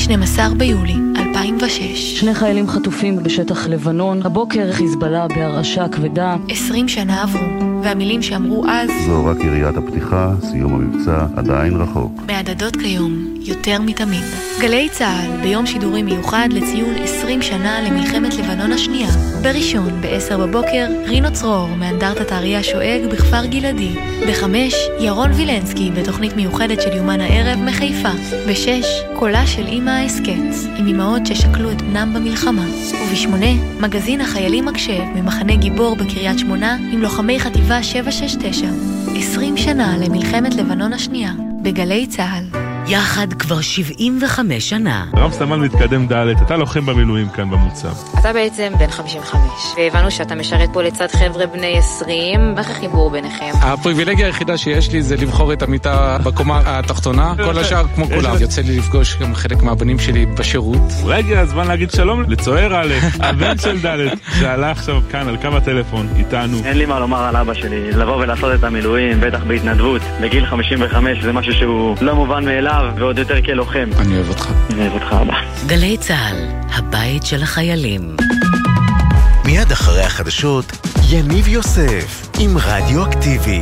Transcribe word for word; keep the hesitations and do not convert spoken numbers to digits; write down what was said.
שנים עשר ביולי אלפיים ושש. שני חיילים חטופים בשטח לבנון. הבוקר חיזבאללה בהרעשה כבדה. עשרים שנה עברו, והמילים שאמרו אז זו רק יריית הפתיחה, סיום המבצע עדיין רחוק. מהדהדות כיום יותר מתמיד. גלי צהל ביום שידורי מיוחד לציון עשרים שנה למלחמת לבנון השנייה. בראשון בעשר בבוקר רינו צרור מאנדרטת האריה השואג בכפר גלעדי. בחמש ירון וילנסקי בתוכנית מיוחדת של יומן הערב מחיפה. בשש קולה של אמא האסקץ עם אמהות ששקלו את בנם במלחמה. ובשמונה מגזין החיילים מקשב ממחנה גיבור בקריית שמונה עם לוחמי חטיבה שבע שש תשע. עשרים שנה למלחמת לבנון השנייה בגלי צהל. יחד כבר שבעים וחמש שנה. רב סמל מתקדם ד', אתה לוחם במילואים כאן במוצב. אתה בעצם בן חמישים וחמש, והבנו שאתה משרת פה לצד חבר'ה בני עשרים, איך החיבור ביניכם? הפריבילגיה היחידה שיש לי זה לבחור את המיטה בקומה התחתונה, כל השאר כמו כולם. יוצא לי לפגוש גם חלק מהבנים שלי בשירות. אולי הגיע הזמן להגיד שלום לצוער א', הבן של ד', שעלה עכשיו כאן על קו הטלפון איתנו. אין לי מה לומר על אבא שלי, לבוא ולעשות את המילואים, בטח בהתנדבות, בגיל חמישים וחמש, זה משהו שהוא לא מובן מאליו. ועוד יותר כלוחם. אני אוהב אותך. אני אוהב אותך אבא. גלי צהל, הבית של החיילים. מיד אחרי החדשות, יניב יוסף עם רדיו אקטיבי.